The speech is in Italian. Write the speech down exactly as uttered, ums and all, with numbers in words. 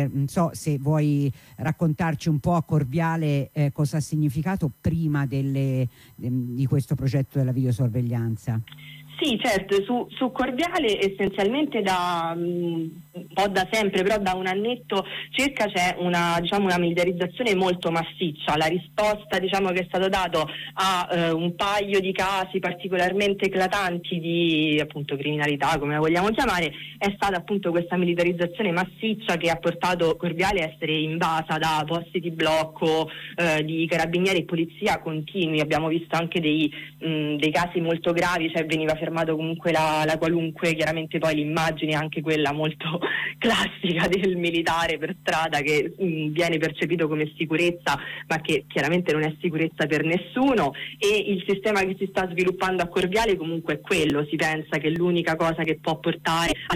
Non so se vuoi raccontarci un po' a Corviale eh, cosa ha significato prima delle, di questo progetto della videosorveglianza. Sì, certo, su, su Corviale essenzialmente da un po' da sempre, però da un annetto circa c'è una, diciamo, una militarizzazione molto massiccia. La risposta, diciamo, che è stato dato a eh, un paio di casi particolarmente eclatanti di appunto criminalità, come la vogliamo chiamare, è stata appunto questa militarizzazione massiccia che ha portato Corviale a essere invasa da posti di blocco eh, di carabinieri e polizia continui. Abbiamo visto anche dei, mh, dei casi molto gravi, cioè veniva fermato comunque la, la qualunque, chiaramente poi l'immagine è anche quella molto classica del militare per strada che mh, viene percepito come sicurezza, ma che chiaramente non è sicurezza per nessuno, e il sistema che si sta sviluppando a Corviale comunque è quello. Si pensa che l'unica cosa che può portare